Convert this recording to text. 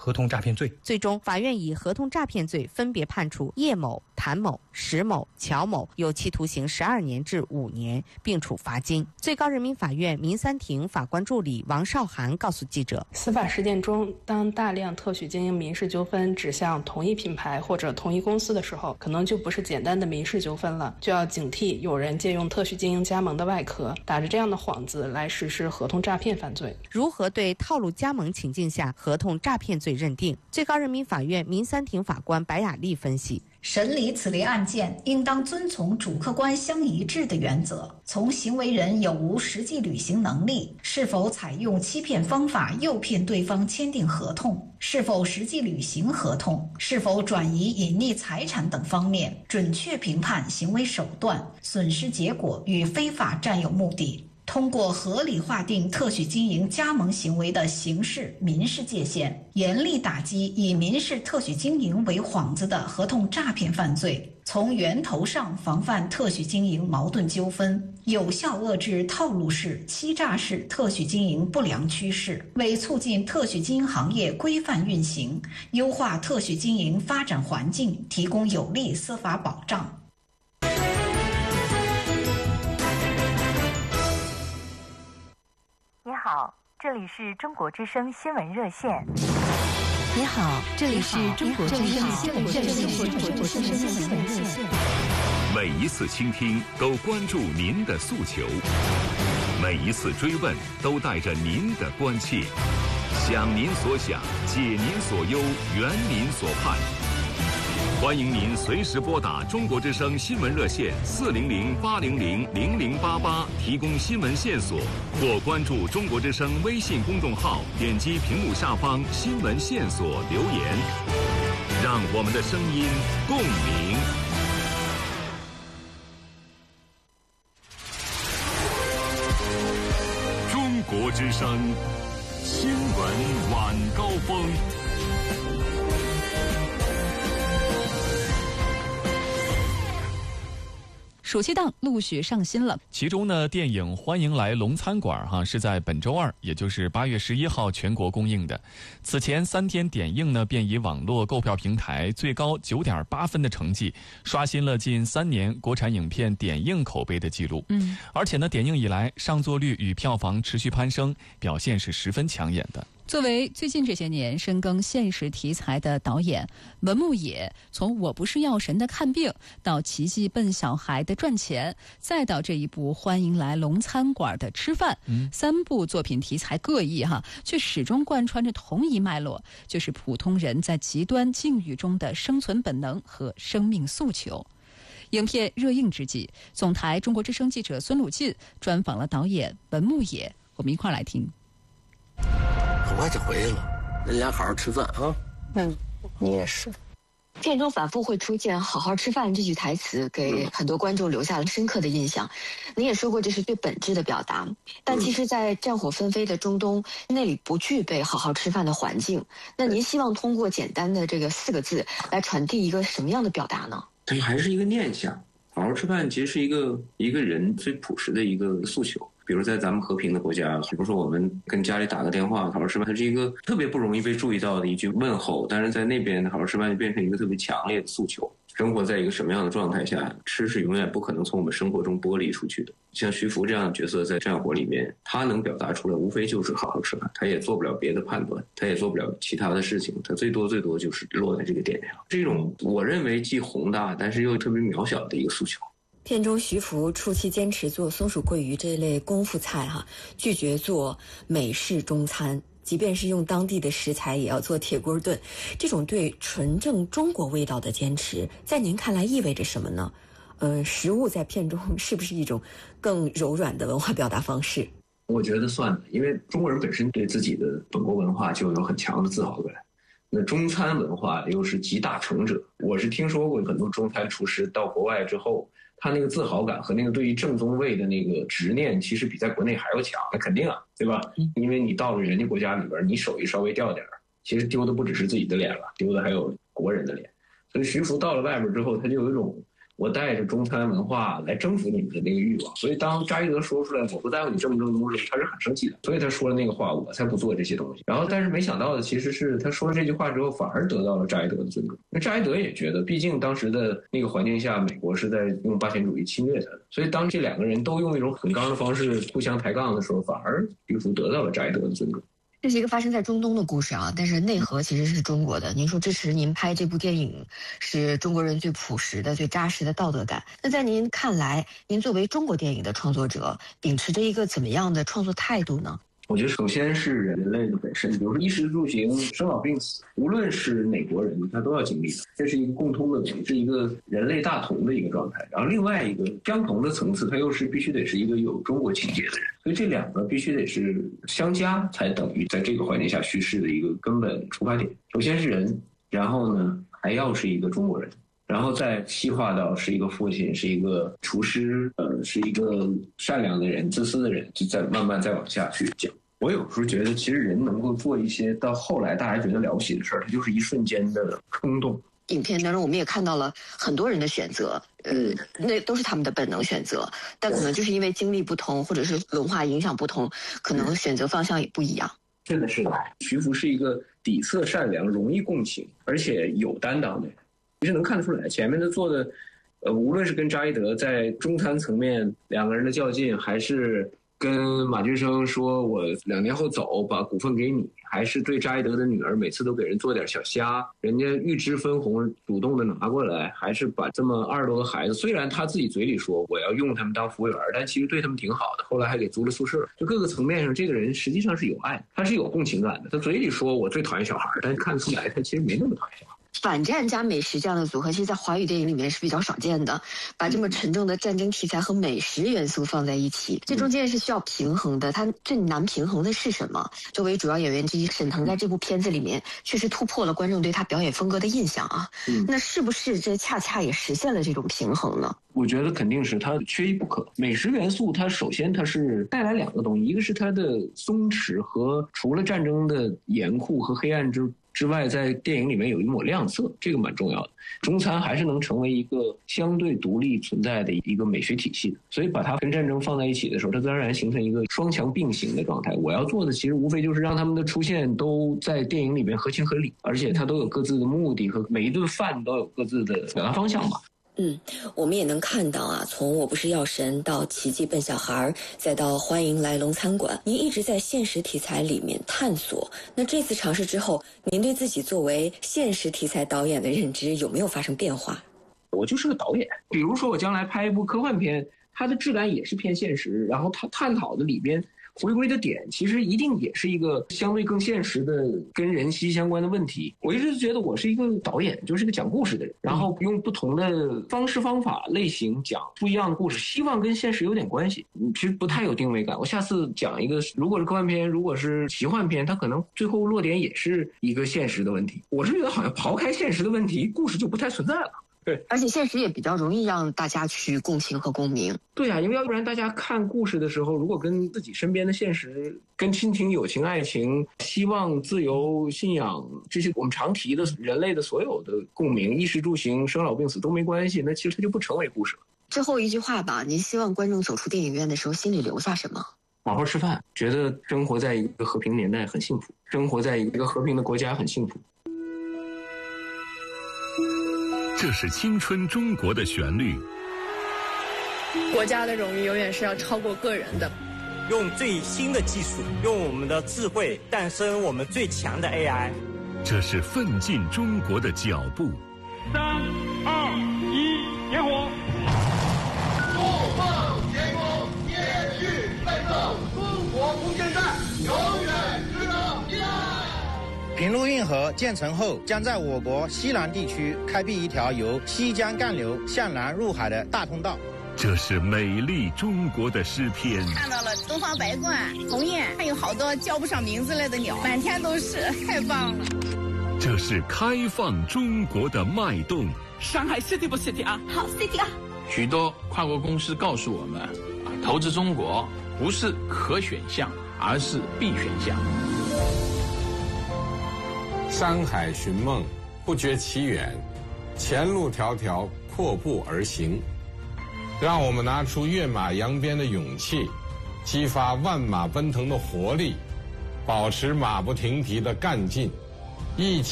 合同诈骗罪。 最终，法院以合同诈骗罪分别判处叶某、谭某、石某、乔某有期徒刑12年至5年，并处罚金。最高人民法院民三庭法官助理王少涵告诉记者， 司法实践中，当大量特许经营民事纠纷指向同一品牌或者同一公司的时候，可能就不是简单的民事纠纷了，就要警惕有人借用特许经营加盟的外壳，打着这样的幌子来实施合同诈骗犯罪。 如何对套路加盟情境下合同诈骗罪认定？最高人民法院民三庭法官白雅丽分析， 审理此类案件，应当遵从主客观相一致的原则，从行为人有无实际履行能力，是否采用欺骗方法诱骗对方签订合同，是否实际履行合同，是否转移隐匿财产等方面，准确评判行为手段、损失结果与非法占有目的。通过合理划定特许经营加盟行为的刑事、民事界限，严厉打击以民事特许经营为幌子的合同诈骗犯罪，从源头上防范特许经营矛盾纠纷，有效遏制套路式、欺诈式特许经营不良趋势，为促进特许经营行业规范运行、优化特许经营发展环境提供有力司法保障。 你好，这里是中国之声新闻热线。 你好，这里是中国之声新闻热线。 每一次倾听都关注您的诉求，每一次追问都带着您的关切，想您所想，解您所忧，圆您所盼。欢迎您随时拨打中国之声新闻热线400-800-0088提供新闻线索，或关注中国之声微信公众号，点击屏幕下方新闻线索留言，让我们的声音共鸣。中国之声新闻晚高峰。 暑期档陆续上新了， 其中呢，电影《欢迎来龙餐馆》是在本周二，也就是8月11号全国公映的。此前3天点映呢，便以网络购票平台最高9.8分的成绩，刷新了近3年国产影片点映口碑的记录。而且呢，点映以来上座率与票房持续攀升，表现是十分抢眼的。 作为最近这些年深耕现实题材的导演，文牧野从我不是药神的看病，到奇迹笨小孩的赚钱，再到这一部欢迎来龙餐馆的吃饭，3部作品题材各异却始终贯穿着同一脉络，就是普通人在极端境遇中的生存本能和生命诉求。影片热映之际，总台中国之声记者孙鲁进专访了导演文牧野，我们一块来听。 很快就回来了，人俩好好吃饭啊。 你也是。片中反复会出现"好好吃饭"这句台词，给很多观众留下了深刻的印象。您也说过这是最本质的表达，但其实在战火纷飞的中东，那里不具备好好吃饭的环境。那您希望通过简单的这个4个字来传递一个什么样的表达呢？ 它还是一个念想。好好吃饭其实是一个人最朴实的一个诉求。比如在咱们和平的国家，比如说我们跟家里打个电话好好吃饭，它是一个特别不容易被注意到的一句问候，但是在那边好好吃饭就变成一个特别强烈的诉求。生活在一个什么样的状态下，吃是永远不可能从我们生活中剥离出去的。像徐福这样的角色在战火里面，他能表达出来无非就是好好吃饭，他也做不了别的判断，他也做不了其他的事情，他最多就是落在这个点上。这种我认为既宏大但是又特别渺小的一个诉求。 片中徐福初期坚持做松鼠桂鱼这一类功夫菜拒绝做美式中餐，即便是用当地的食材也要做铁锅炖。这种对纯正中国味道的坚持，在您看来意味着什么呢？食物在片中是不是一种更柔软的文化表达方式？ 我觉得算的，因为中国人本身对自己的本国文化就有很强的自豪感。那中餐文化又是集大成者，我是听说过很多中餐厨师到国外之后，他那个自豪感和那个对于正宗味的那个执念，其实比在国内还要强。那肯定对吧？因为你到了人家国家里边，你手艺稍微掉点，其实丢的不只是自己的脸了，丢的还有国人的脸。所以徐福到了外边之后，他就有一种我带着中餐文化来征服你们的那个欲望。所以当扎伊德说出来我不在乎你这么多东西，他是很生气的，所以他说了那个话，我才不做这些东西。然后但是没想到的其实是他说了这句话之后反而得到了扎伊德的尊重，因为扎伊德也觉得毕竟当时的那个环境下美国是在用霸权主义侵略他的，所以当这两个人都用一种很刚的方式互相抬杠的时候，反而毕福得到了扎伊德的尊重。 这是一个发生在中东的故事啊，但是内核其实是中国的。您说支持您拍这部电影是中国人最朴实的、最扎实的道德感。那在您看来，您作为中国电影的创作者，秉持着一个怎么样的创作态度呢？ 我觉得首先是人类的本身，比如说衣食住行、生老病死，无论是哪国人，他都要经历的，这是一个共通的东西，是一个人类大同的一个状态。然后另外一个相同的层次，它又是必须得是一个有中国情节的人，所以这两个必须得是相加，才等于在这个环境下叙事的一个根本出发点。首先是人，然后呢还要是一个中国人，然后再细化到是一个父亲，是一个厨师，是一个善良的人、自私的人，就再慢慢再往下去讲。我有时候觉得，其实人能够做一些到后来大家觉得了不起的事儿，它就是一瞬间的冲动。 影片当中我们也看到了很多人的选择，那都是他们的本能选择，但可能就是因为经历不同，或者是文化影响不同，可能选择方向也不一样。 是的，是的。徐福是一个底色善良、容易共情，而且有担当的人，其实能看得出来。前面他做的，无论是跟扎伊德在中餐层面两个人的较劲，还是跟马俊生说我2年后走把股份给你，还是对扎伊德的女儿每次都给人做点小虾，人家预知分红主动的拿过来，还是把这么20多个孩子，虽然他自己嘴里说我要用他们当服务员，但其实对他们挺好的，后来还给租了宿舍。就各个层面上，这个人实际上是有爱，他是有共情感的。他嘴里说我最讨厌小孩，但看出来他其实没那么讨厌小孩。 反战加美食这样的组合，其实在华语电影里面是比较少见的，把这么沉重的战争题材和美食元素放在一起，这中间是需要平衡的。它最难平衡的是什么？作为主要演员之一，沈腾在这部片子里面确实突破了观众对他表演风格的印象啊。那是不是这恰恰也实现了这种平衡呢？ 我觉得肯定是它缺一不可。美食元素它首先它是带来2个东西，一个是它的松弛和除了战争的严酷和黑暗之外，在电影里面有一抹亮色，这个蛮重要的。中餐还是能成为一个相对独立存在的一个美学体系的，所以把它跟战争放在一起的时候，它自然而然形成一个双强并行的状态。我要做的其实无非就是让他们的出现都在电影里面合情合理，而且它都有各自的目的和每一顿饭都有各自的表达方向吧。 我们也能看到啊，从我不是药神到奇迹笨小孩，再到欢迎来龙餐馆，您一直在现实题材里面探索。那这次尝试之后，您对自己作为现实题材导演的认知有没有发生变化？ 我就是个导演，比如说我将来拍一部科幻片，它的质感也是偏现实，然后它探讨的里边回归的点其实一定也是一个相对更现实的跟人息相关的问题。我一直觉得我是一个导演，就是个讲故事的人，然后用不同的方式方法类型讲不一样的故事，希望跟现实有点关系。其实不太有定位感，我下次讲一个，如果是科幻片，如果是奇幻片，它可能最后落点也是一个现实的问题。我是觉得好像刨开现实的问题，故事就不太存在了。对， 而且现实也比较容易让大家去共情和共鸣。 对啊，因为要不然大家看故事的时候，如果跟自己身边的现实、跟亲情、友情、爱情、希望、自由、信仰这些我们常提的人类的所有的共鸣，衣食住行、生老病死都没关系，那其实它就不成为故事了。 最后一句话吧，您希望观众走出电影院的时候心里留下什么？ 好好吃饭，觉得生活在一个和平年代很幸福，生活在一个和平的国家很幸福。 这是青春中国的旋律。 国家的荣誉永远是要超过个人的。 用最新的技术，用我们的智慧诞生我们最强的 AI。 这是奋进中国的脚步。 3、2、1，点火！ 不放天空，延续奋斗，中国空间站永远值得依赖。 平陆运河建成后，将在我国西南地区开辟一条由西江干流向南入海的大通道。 这是美丽中国的诗篇。 看到了东方白鹳、鸿雁，还有好多叫不上名字来的鸟，满天都是，太棒了。 这是开放中国的脉动。 上海 City 不 City 啊？ 好 City 啊！ 许多跨国公司告诉我们，投资中国不是可选项，而是必选项。 山海寻梦，不觉其远；前路迢迢， 阔步而行。让我们拿出跃马扬鞭的勇气，激发万马奔腾的活力，保持马不停蹄的干劲，一起